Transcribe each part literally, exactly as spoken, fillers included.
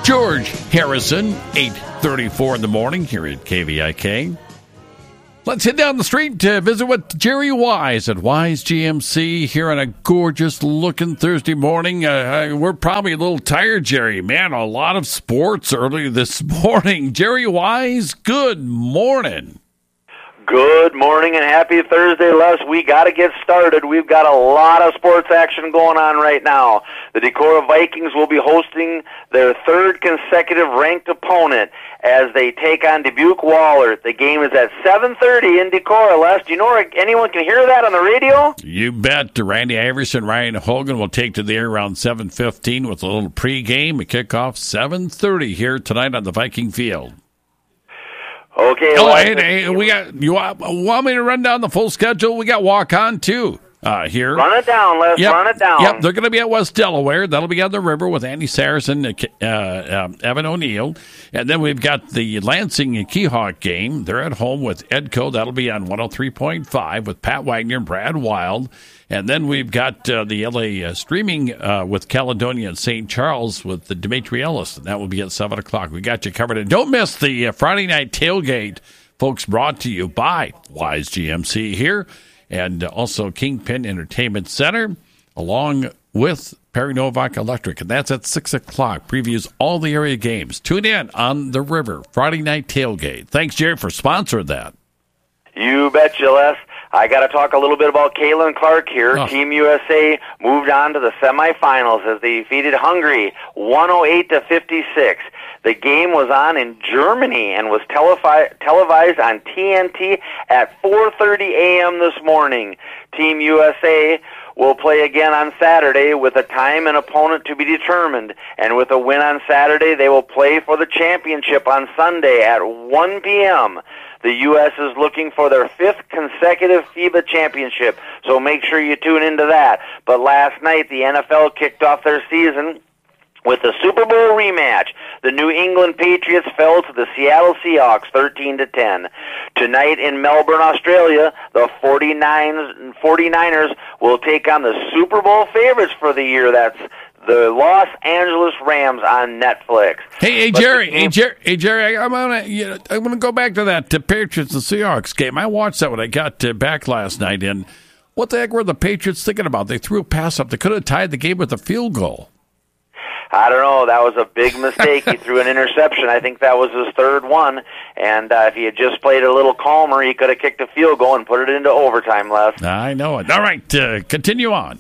George Harrison, eight thirty-four in the morning here at K V I K. Let's head down the street to visit with Jerry Wise at Wise G M C here on a gorgeous-looking Thursday morning. Uh, we're probably a little tired, Jerry. Man, a lot of sports early this morning. Jerry Wise, good morning. Good morning and happy Thursday, Les. We got to get started. We've got a lot of sports action going on right now. The Decorah Vikings will be hosting their third consecutive ranked opponent as they take on Dubuque Wahlert. The game is at seven thirty in Decorah, Les. Do you know if anyone can hear that on the radio? You bet. Randy Iverson, Ryan Hogan will take to the air around seven fifteen with a little pregame. A kickoff seven thirty here tonight on the Viking field. Okay. Oh, well, and, and we got. You want, want me to run down the full schedule? We got walk on too uh, here. Run it down, Les. Yep. Run it down. Yep, they're going to be at West Delaware. That'll be on the river with Andy Saracen, uh, uh, Evan O'Neill, and then we've got the Lansing and Keyhawk game. They're at home with Edco. That'll be on one hundred three point five with Pat Wagner and Brad Wild. And then we've got uh, the L A uh, streaming uh, with Caledonia and Saint Charles with the Dimitri Ellis, and that will be at seven o'clock. We got you covered. And don't miss the uh, Friday night tailgate, folks, brought to you by Wise G M C here, and uh, also Kingpin Entertainment Center, along with Perry Novak Electric. And that's at six o'clock. Previews all the area games. Tune in on the river, Friday night tailgate. Thanks, Jerry, for sponsoring that. You betcha, Les. I got to talk a little bit about Caitlin Clark here. Oh. Team U S A moved on to the semifinals as they defeated Hungary one oh eight to fifty-six. The game was on in Germany and was televi- televised on T N T at four thirty a.m. this morning. Team U S A will play again on Saturday with a time and opponent to be determined. And with a win on Saturday, they will play for the championship on Sunday at one p.m. The U S is looking for their fifth consecutive FIBA championship, so make sure you tune into that. But last night, the N F L kicked off their season with the Super Bowl rematch. The New England Patriots fell to the Seattle Seahawks thirteen to ten. Tonight in Melbourne, Australia, the forty-niners will take on the Super Bowl favorites for the year. That's the Los Angeles Rams on Netflix. Hey, hey, Jerry, game- hey, Jerry, hey, Jerry, I'm gonna, you know, I'm gonna go back to that uh, Patriots and Seahawks game. I watched that when I got uh, back last night, and what the heck were the Patriots thinking about? They threw a pass up. They could have tied the game with a field goal. I don't know. That was a big mistake. He threw an interception. I think that was his third one. And uh, if he had just played a little calmer, he could have kicked a field goal and put it into overtime, Les. I know it. All right, uh, continue on.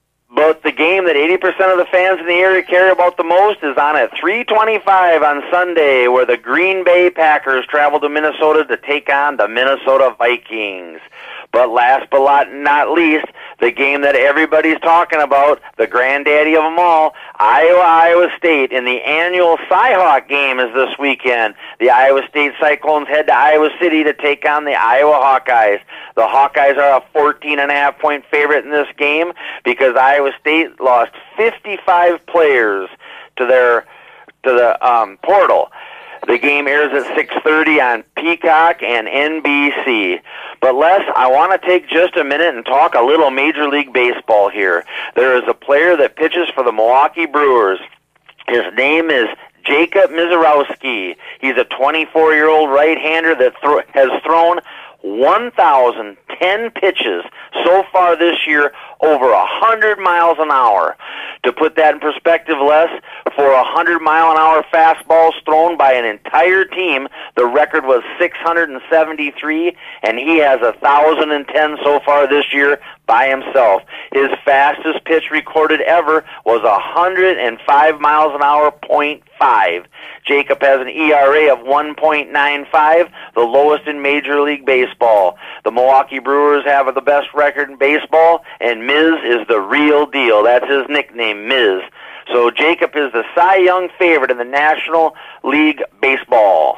But the game that eighty percent of the fans in the area care about the most is on at three twenty-five on Sunday, where the Green Bay Packers travel to Minnesota to take on the Minnesota Vikings. But last but not least, the game that everybody's talking about, the granddaddy of them all, Iowa-Iowa State in the annual Cyhawk game is this weekend. The Iowa State Cyclones head to Iowa City to take on the Iowa Hawkeyes. The Hawkeyes are a fourteen and a half point favorite in this game because Iowa State lost fifty-five players to their to the um, portal. The game airs at six thirty on Peacock and N B C. But Les, I want to take just a minute and talk a little Major League Baseball here. There is a player that pitches for the Milwaukee Brewers. His name is Jacob Misiorowski. He's a twenty-four-year-old right-hander that th- has thrown one thousand ten pitches so far this year, over one hundred miles an hour. To put that in perspective, Les, for a one hundred mile an hour fastballs thrown by an entire team, the record was six hundred seventy-three, and he has one thousand ten so far this year by himself. His fastest pitch recorded ever was one hundred five miles an hour, point five. Jacob has an E R A of one point nine five, the lowest in Major League Baseball. The Milwaukee Brewers have the best record in baseball, and Miz is the real deal. That's his nickname, Miz. So Jacob is the Cy Young favorite in the National League Baseball.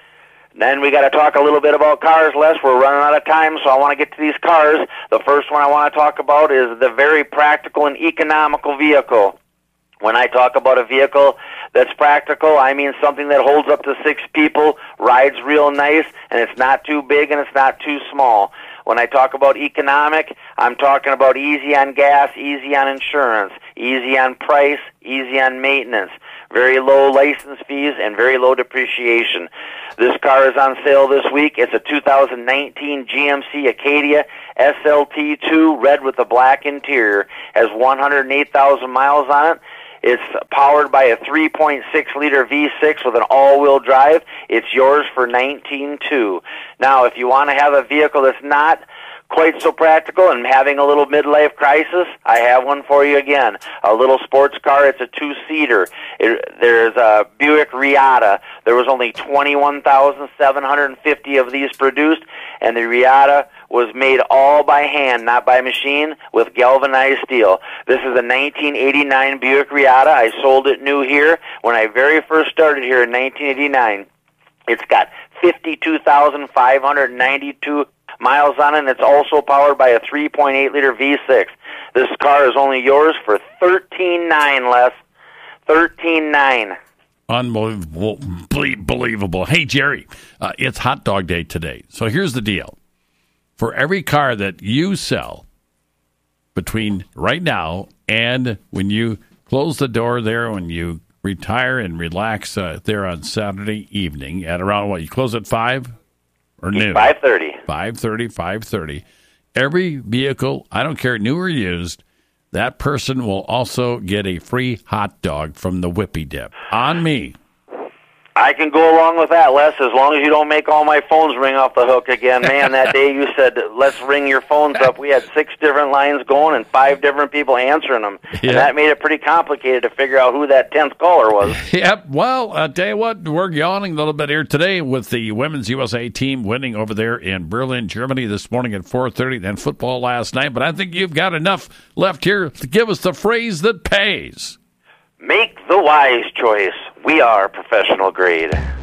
Then we got to talk a little bit about cars, Les. We're running out of time, so I want to get to these cars. The first one I want to talk about is the very practical and economical vehicle. When I talk about a vehicle that's practical, I mean something that holds up to six people, rides real nice, and it's not too big and it's not too small. When I talk about economic, I'm talking about easy on gas, easy on insurance, easy on price, easy on maintenance. very low license fees, and very low depreciation. This car is on sale this week. It's a two thousand nineteen G M C Acadia S L T two, red with a black interior. Has one hundred eight thousand miles on it. It's powered by a three point six liter V six with an all-wheel drive. It's yours for nineteen two. Now, if you want to have a vehicle that's not quite so practical and having a little midlife crisis, I have one for you again. A little sports car. It's a two-seater. It, there's a Buick Riata. There was only twenty-one thousand seven hundred fifty of these produced, and the Riata was made all by hand, not by machine, with galvanized steel. This is a nineteen eighty-nine Buick Riata. I sold it new here when I very first started here in nineteen eighty-nine. It's got fifty-two thousand five hundred ninety-two miles on it, and it's also powered by a three point eight liter V six. This car is only yours for thirteen nine less. thirteen nine. Unbelievable. Believable. Hey, Jerry, uh, it's hot dog day today. So here's the deal. For every car that you sell between right now and when you close the door there, when you retire and relax uh, there on Saturday evening at around what? You close at five or noon? five thirty. five thirty, five thirty. Every vehicle, I don't care, new or used, that person will also get a free hot dog from the Whippy Dip. On me. I can go along with that, Les, as long as you don't make all my phones ring off the hook again. Man, that day you said, let's ring your phones up. We had six different lines going and five different people answering them. Yeah. And that made it pretty complicated to figure out who that tenth caller was. Yep. Well, I'll tell you what, we're yawning a little bit here today with the Women's U S A team winning over there in Berlin, Germany this morning at four thirty, then football last night. But I think you've got enough left here to give us the phrase that pays. Make the wise choice. We are professional grade.